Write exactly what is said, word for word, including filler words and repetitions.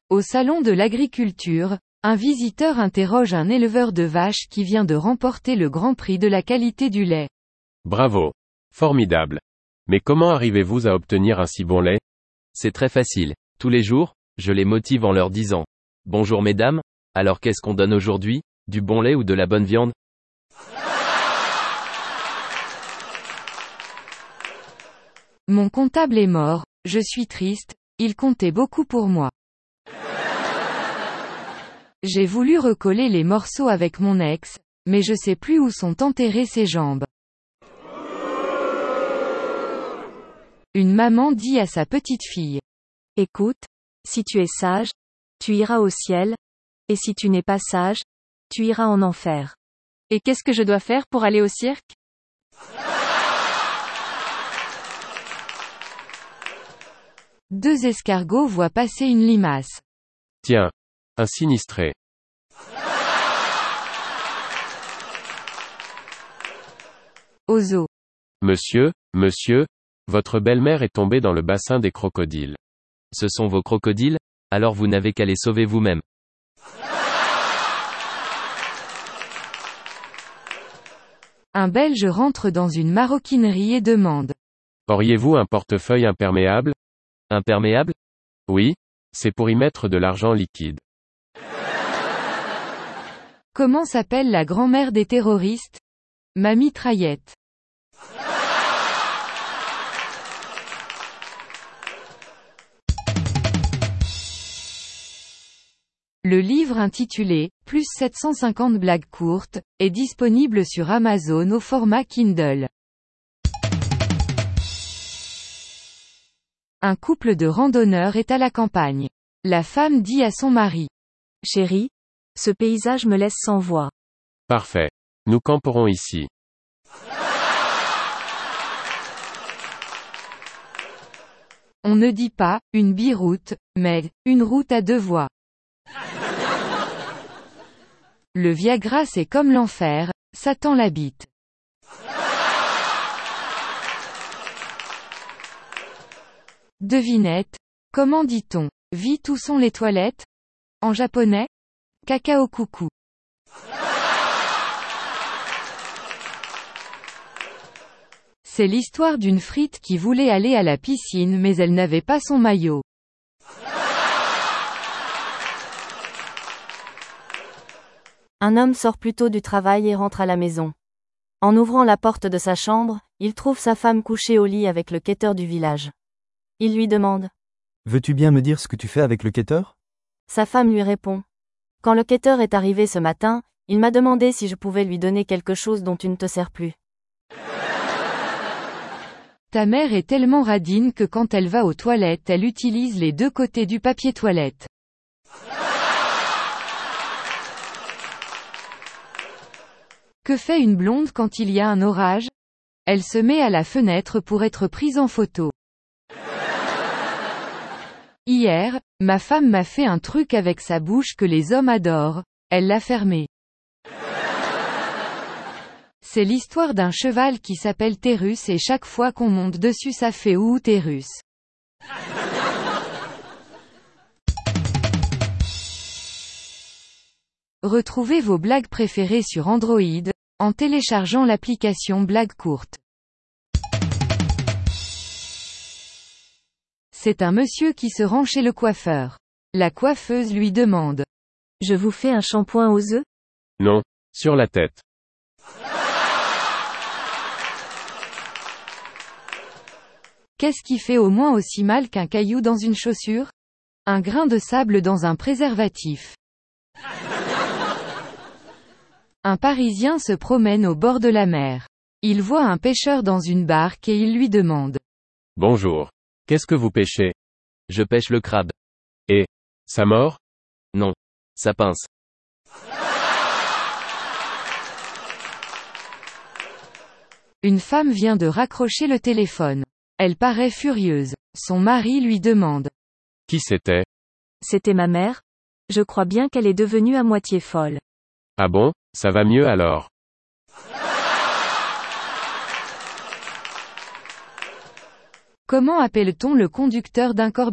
Au salon de l'agriculture, un visiteur interroge un éleveur de vaches qui vient de remporter le Grand Prix de la qualité du lait. Bravo. Formidable. Mais comment arrivez-vous à obtenir un si bon lait? C'est très facile. Tous les jours, je les motive en leur disant: bonjour mesdames, alors qu'est-ce qu'on donne aujourd'hui? Du bon lait ou de la bonne viande? Mon comptable est mort, je suis triste, il comptait beaucoup pour moi. J'ai voulu recoller les morceaux avec mon ex, mais je sais plus où sont enterrées ses jambes. Une maman dit à sa petite fille: Écoute, si tu es sage, tu iras au ciel, et si tu n'es pas sage, tu iras en enfer. Et qu'est-ce que je dois faire pour aller au cirque? Deux escargots voient passer une limace. Tiens. Un sinistré. Au zoo. Monsieur, monsieur, votre belle-mère est tombée dans le bassin des crocodiles. Ce sont vos crocodiles? Alors vous n'avez qu'à les sauver vous-même. Un Belge rentre dans une maroquinerie et demande: Auriez-vous un portefeuille imperméable? Imperméable? Oui. C'est pour y mettre de l'argent liquide. Comment s'appelle la grand-mère des terroristes? Ma mitraillette. Le livre intitulé « Plus sept cent cinquante blagues courtes » est disponible sur Amazon au format Kindle. Un couple de randonneurs est à la campagne. La femme dit à son mari: Chérie, ce paysage me laisse sans voix. Parfait. Nous camperons ici. On ne dit pas « une biroute », mais « une route à deux voies ». Le Viagra c'est comme l'enfer, Satan l'habite. Devinette. Comment dit-on « vite où sont les toilettes » en japonais? Cacao coucou. C'est l'histoire d'une frite qui voulait aller à la piscine mais elle n'avait pas son maillot. Un homme sort plus tôt du travail et rentre à la maison. En ouvrant la porte de sa chambre, il trouve sa femme couchée au lit avec le quêteur du village. Il lui demande: Veux-tu bien me dire ce que tu fais avec le quêteur? Sa femme lui répond: Quand le quêteur est arrivé ce matin, il m'a demandé si je pouvais lui donner quelque chose dont tu ne te sers plus. Ta mère est tellement radine que quand elle va aux toilettes elle utilise les deux côtés du papier toilette. Que fait une blonde quand il y a un orage? Elle se met à la fenêtre pour être prise en photo. Hier, ma femme m'a fait un truc avec sa bouche que les hommes adorent, elle l'a fermé. C'est l'histoire d'un cheval qui s'appelle Térus et chaque fois qu'on monte dessus ça fait ouh Térus. Retrouvez vos blagues préférées sur Android, en téléchargeant l'application Blagues courtes. C'est un monsieur qui se rend chez le coiffeur. La coiffeuse lui demande: Je vous fais un shampoing aux œufs? Non. Sur la tête. Qu'est-ce qui fait au moins aussi mal qu'un caillou dans une chaussure? Un grain de sable dans un préservatif. Un Parisien se promène au bord de la mer. Il voit un pêcheur dans une barque et il lui demande: Bonjour. Qu'est-ce que vous pêchez? Je pêche le crabe. Et ça mord? Non. Ça pince. Une femme vient de raccrocher le téléphone. Elle paraît furieuse. Son mari lui demande: Qui c'était? C'était ma mère. Je crois bien qu'elle est devenue à moitié folle. Ah bon, ça va mieux alors. Comment appelle-t-on le conducteur d'un corbillard?